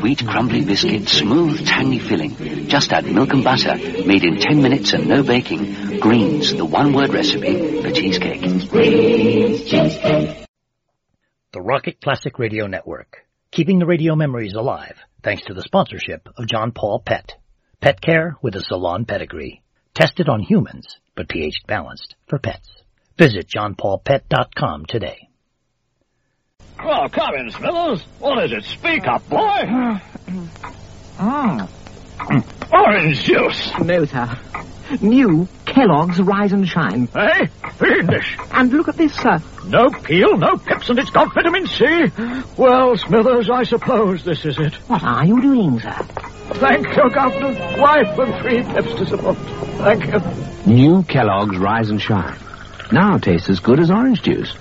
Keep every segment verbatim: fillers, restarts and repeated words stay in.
Sweet, crumbly biscuit, smooth, tangy filling. Just add milk and butter, made in ten minutes and no baking. Greens, the one-word recipe for cheesecake. Greens cheesecake. The Rocket Classic Radio Network, keeping the radio memories alive, thanks to the sponsorship of John Paul Pet. Pet care with a salon pedigree. Tested on humans, but pH balanced for pets. Visit john paul pet dot com today. Oh, come in, Smithers. What is it? Speak up, boy. Mm. Orange juice. No, sir. New Kellogg's Rise and Shine. Hey, fiendish. And look at this, sir. No peel, no pips, and it's got vitamin C. Well, Smithers, I suppose this is it. What are you doing, sir? Thank you, Governor. Wife and three pips to support. Thank you. New Kellogg's Rise and Shine. Now tastes as good as orange juice.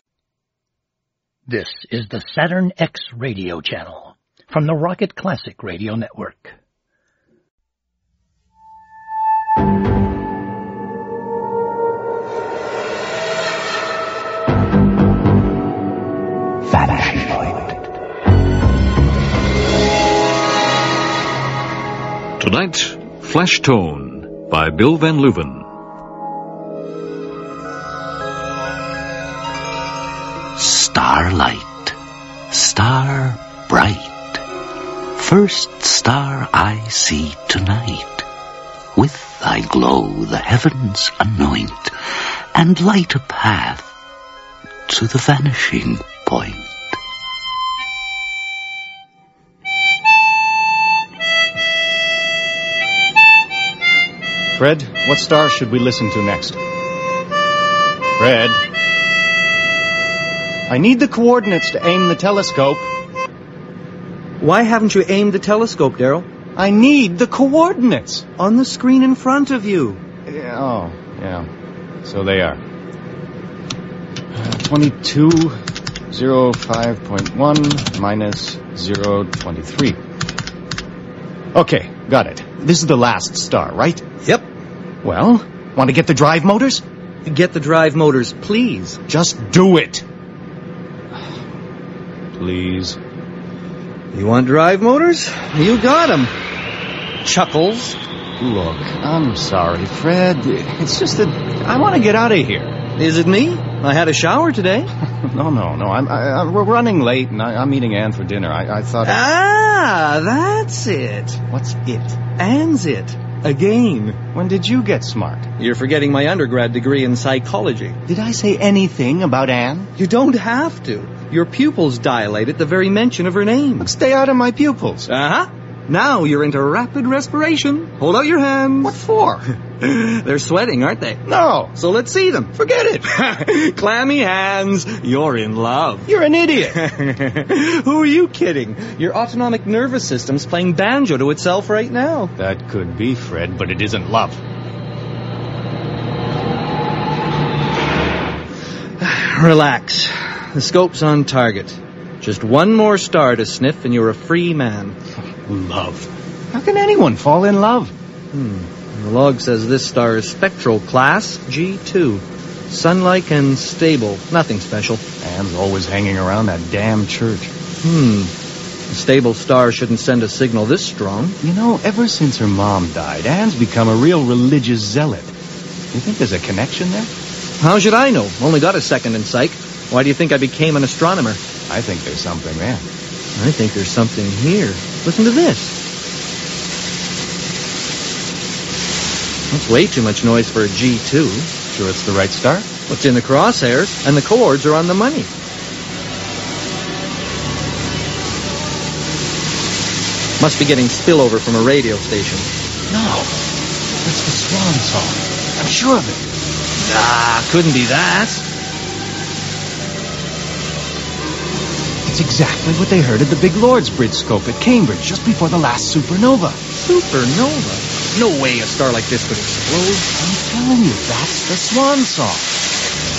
This is the Saturn X radio channel from the Rocket Classic Radio Network. Vanishing Point. Tonight, Flash Tone by Bill Van Leuven. Starlight, star bright, first star I see tonight. With thy glow the heavens anoint, and light a path to the vanishing point. Fred, what star should we listen to next? Fred? I need the coordinates to aim the telescope. Why haven't you aimed the telescope, Daryl? I need the coordinates. On the screen in front of you. Yeah, oh, yeah. So they are. Uh, twenty-two, oh five point one minus zero twenty-three. Okay, got it. This is the last star, right? Yep. Well, want to get the drive motors? Get the drive motors, please. Just do it. Please. You want drive motors? You got them. Chuckles. Look, I'm sorry, Fred. It's just that I want to get out of here. Is it me? I had a shower today. no, no, no. I'm, I, I, we're running late, and I, I'm meeting Anne for dinner. I, I thought... Ah, that's it. What's it? Anne's it. Again. When did you get smart? You're forgetting my undergrad degree in psychology. Did I say anything about Anne? You don't have to. Your pupils dilate at the very mention of her name. Look, stay out of my pupils. Uh-huh. Now you're into rapid respiration. Hold out your hands. What for? They're sweating, aren't they? No. So let's see them. Forget it. Clammy hands. You're in love. You're an idiot. Who are you kidding? Your autonomic nervous system's playing banjo to itself right now. That could be, Fred, but it isn't love. Relax. The scope's on target. Just one more star to sniff and you're a free man. Love. How can anyone fall in love? Hmm. The log says this star is spectral class G two. Sun-like and stable. Nothing special. Anne's always hanging around that damn church. Hmm. A stable star shouldn't send a signal this strong. You know, ever since her mom died, Anne's become a real religious zealot. You think there's a connection there? How should I know? Only got a second in psych. Why do you think I became an astronomer? I think there's something there. I think there's something here. Listen to this. That's way too much noise for a G two. Sure it's the right star? It's in the crosshairs, and the chords are on the money. Must be getting spillover from a radio station. No. That's the Swan song. I'm sure of it. Nah, couldn't be that. It's exactly what they heard at the Big Lord's Bridge scope at Cambridge just before the last supernova. Supernova? No way a star like this could explode. I'm telling you, that's the Swan song.